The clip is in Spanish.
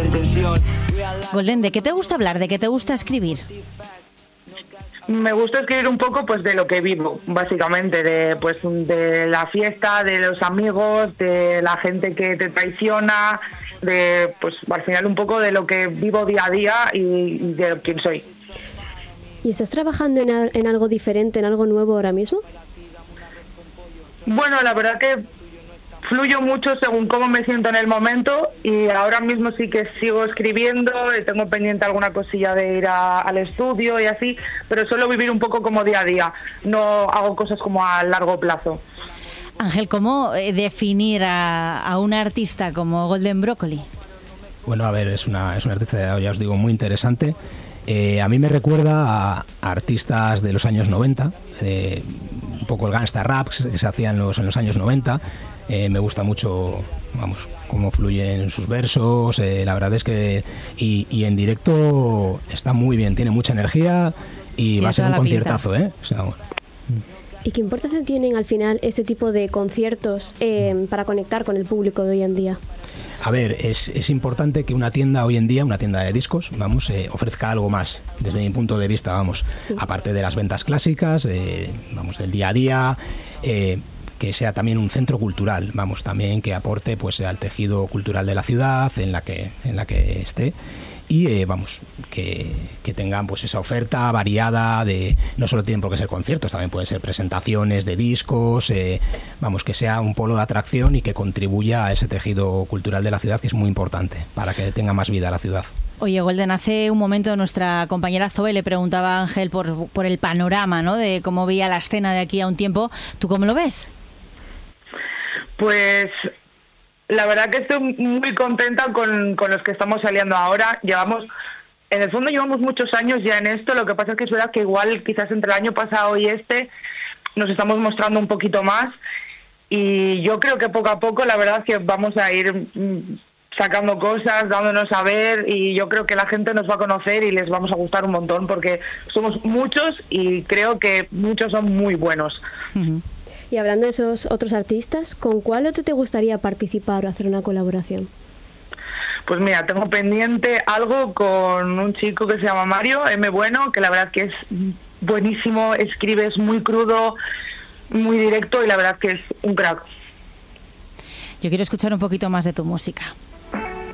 intención. Golden, ¿de qué te gusta hablar? ¿De qué te gusta escribir? Me gusta escribir un poco pues de lo que vivo, básicamente, de la fiesta, de los amigos, de la gente que te traiciona, de pues al final un poco de lo que vivo día a día y de quién soy. ¿Y estás trabajando en algo diferente, en algo nuevo ahora mismo? Bueno, la verdad que fluyo mucho según cómo me siento en el momento y ahora mismo sí que sigo escribiendo, tengo pendiente alguna cosilla de ir al estudio y así, pero suelo vivir un poco como día a día, no hago cosas como a largo plazo. Ángel, ¿cómo definir a una artista como Golden Broccoli? Bueno, a ver, es una artista, ya os digo, muy interesante. A mí me recuerda a artistas de los años 90, un poco el gangsta rap que se hacía en los años 90. Me gusta mucho, vamos, cómo fluyen sus versos. La verdad es que y en directo está muy bien, tiene mucha energía y va a ser un conciertazo, ¿eh? O sea, bueno. ¿Y qué importancia tienen al final este tipo de conciertos para conectar con el público de hoy en día? A ver, es importante que una tienda hoy en día, una tienda de discos, vamos, ofrezca algo más, desde mi punto de vista, vamos, sí. Aparte de las ventas clásicas, vamos, del día a día, que sea también un centro cultural, vamos, también que aporte pues al tejido cultural de la ciudad en la que esté. Y vamos, que tengan pues esa oferta variada de, no solo tienen por qué ser conciertos, también pueden ser presentaciones de discos, vamos, que sea un polo de atracción y que contribuya a ese tejido cultural de la ciudad, que es muy importante para que tenga más vida la ciudad. Oye, Golden, hace un momento nuestra compañera Zoe le preguntaba a Ángel por el panorama, ¿no?, de cómo veía la escena de aquí a un tiempo. ¿Tú cómo lo ves? Pues la verdad que estoy muy contenta con los que estamos saliendo ahora. En el fondo llevamos muchos años ya en esto, lo que pasa es que es verdad que igual quizás entre el año pasado y nos estamos mostrando un poquito más y yo creo que poco a poco la verdad es que vamos a ir sacando cosas, dándonos a ver y yo creo que la gente nos va a conocer y les vamos a gustar un montón porque somos muchos y creo que muchos son muy buenos. Uh-huh. Y hablando de esos otros artistas, ¿con cuál otro te gustaría participar o hacer una colaboración? Pues mira, tengo pendiente algo con un chico que se llama Mario, M. Bueno, que la verdad que es buenísimo, escribe, es muy crudo, muy directo y la verdad que es un crack. Yo quiero escuchar un poquito más de tu música.